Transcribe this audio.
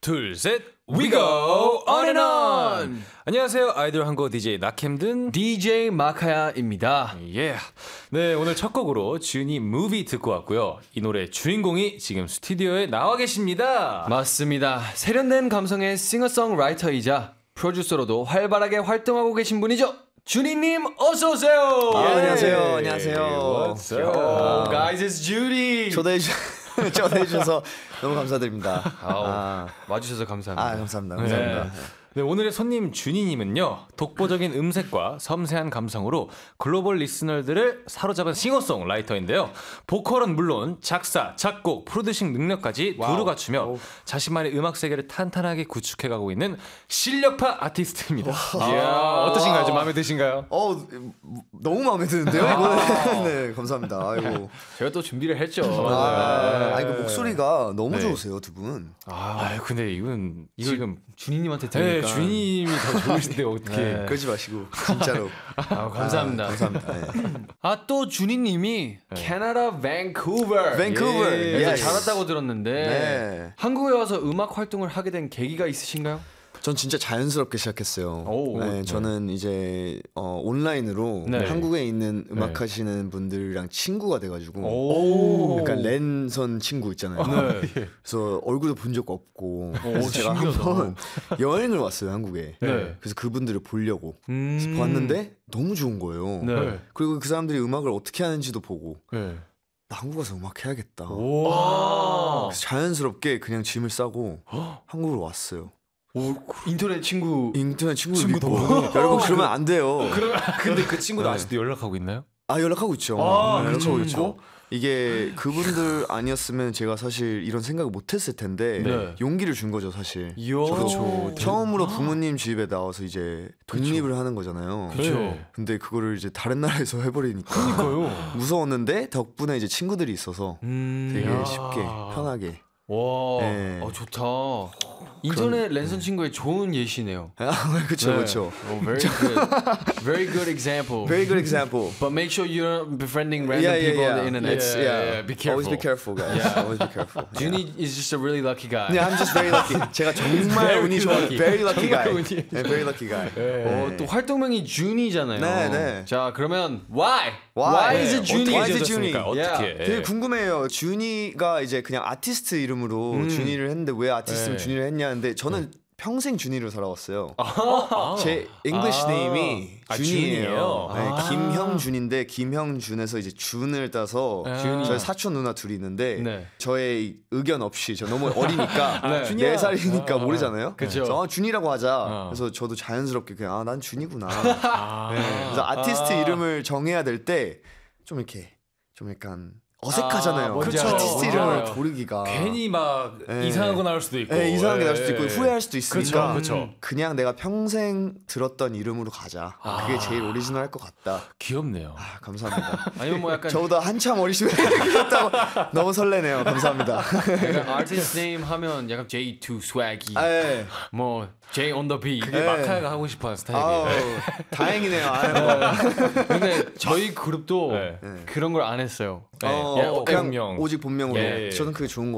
둘, 셋, we go on and on. 안녕하세요, 아이돌 한국 DJ 나캠든 DJ 마카야입니다. 예. 네, 오늘 첫 곡으로 준이 무비 듣고 왔고요. 이 노래 주인공이 지금 스튜디오에 나와 계십니다. 맞습니다. 세련된 감성의 싱어송라이터이자 프로듀서로도 활발하게 활동하고 계신 분이죠. 준이님 어서 오세요. 안녕하세요. 안녕하세요. What's up? Guys, it's Judy. 초대해 주셔서 너무 감사드립니다. 와주셔서 감사합니다. 감사합니다. 감사합니다. 네, 오늘의 손님 준이님은요, 독보적인 음색과 섬세한 감성으로 글로벌 리스너들을 사로잡은 싱어송라이터인데요. 보컬은 물론 작사, 작곡, 프로듀싱 능력까지 두루 갖추며 자신만의 음악 세계를 탄탄하게 구축해가고 있는 실력파 아티스트입니다. 이야, 어떠신가요? 좀 마음에 드신가요? 너무 마음에 드는데요, 이거는. 네, 감사합니다. 아이고. 제가 또 준비를 했죠. 그 목소리가 너무 네. 좋으세요, 두 분. 근데 이건 지금 준이님한테 들으니까. 네, 준이님이 더 좋으신데 어떻게? 네. 그러지 마시고 진짜로. 감사합니다. 감사합니다. 네. 또 준이님이 캐나다 밴쿠버. 밴쿠버. 에서 Yes. 자랐다고 들었는데 네. 한국에 와서 음악 활동을 하게 된 계기가 있으신가요? 전 진짜 자연스럽게 시작했어요. 오, 네, 저는 이제 온라인으로 네. 한국에 있는 음악 하시는 분들이랑 친구가 돼가지고 오. 약간 랜선 친구 있잖아요. 네. 그래서 얼굴도 본 적 없고 그래서 제가 한번 여행을 왔어요, 한국에. 네. 그래서 그분들을 보려고 그래서 봤는데 너무 좋은 거예요. 네. 그리고 그 사람들이 음악을 어떻게 하는지도 보고 네. 나 한국 가서 음악 해야겠다. 와. 그래서 자연스럽게 그냥 짐을 싸고 한국으로 왔어요. 인터넷 친구. 인터넷 친구도 믿고 여러분 그러면 안 돼요. 근데 그 친구도 아직도 연락하고 있나요? 연락하고 있죠. 연락하고 있죠. 이게 그분들 아니었으면 제가 사실 이런 생각을 못했을 텐데 네. 용기를 준 거죠, 사실. 그렇죠. 처음으로 부모님 집에 나와서 이제 독립을 하는 거잖아요. 그렇죠. 근데 그거를 이제 다른 나라에서 해버리니까 무서웠는데 덕분에 이제 친구들이 있어서 되게 쉽게 편하게. 와, 네. 좋다. 인터넷 랜선 친구의 좋은 예시네요. 그렇죠, 그렇죠. Very good, very good example. Very good example. But make sure you're not befriending random people on the internet. Yeah, be careful. Always be careful, guys. Always be careful. Jun이 is just a really lucky guy. Yeah, I'm just very lucky. 제가 정말 운이 좋아요. Very lucky guy. 운이 네, very lucky guy. 또 활동명이 준이잖아요. 네, 네. 자, 그러면 why? Why? is it Jun이? Why is it Jun이? 어떻게? 되게 궁금해요. 준이가 이제 그냥 아티스트 이름으로 준이를 했는데 왜 아티스트는 준이를 했냐는데 저는 평생 준이로 살아왔어요. 제 English name이 준이에요. 네, 김형준인데 김형준에서 이제 준을 따서 저희 사촌 누나 둘이 있는데 네. 저의 의견 없이 저 너무 어리니까 네. 4살이니까 모르잖아요. 그쵸. 그래서 준이라고 하자. 그래서 저도 자연스럽게 그냥 난 준이구나. 네, 그래서 아티스트 이름을 정해야 될 때 좀 이렇게 좀 약간 어색하잖아요. 뭔지 그렇죠. 알아요. 아티스트 뭔지 이름을 알아요. 고르기가 괜히 막 네. 이상한 거 나올 수도 있고. 네, 이상한 게 날 수도 있고 후회할 수도 있으니까 그쵸. 그냥 내가 평생 들었던 이름으로 가자. 그게 제일 오리지널할 것 같다. 귀엽네요. 감사합니다. 아니면 뭐 약간 저보다 한참 어리시면 귀엽다고 너무 설레네요. 감사합니다. 약간 artist name 하면 약간 J2 swaggy, 네. 뭐 J on the beat. 그게 마카야가 하고 싶어하는 스타일이에요. 다행이네요. 근데 저희 그룹도 네. 그런 걸 안 했어요. 그냥 본명. 오직 본명으로. 예. 저는 그게 좋은 것